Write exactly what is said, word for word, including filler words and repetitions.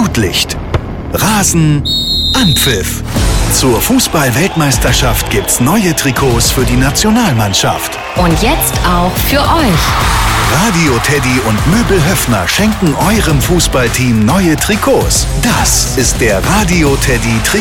Flutlicht. Rasen, Anpfiff. Zur Fußball-Weltmeisterschaft gibt's neue Trikots für die Nationalmannschaft. Und jetzt auch für euch. Radio Teddy und Möbel Höffner schenken eurem Fußballteam neue Trikots. Das ist der Radio Teddy Trikot.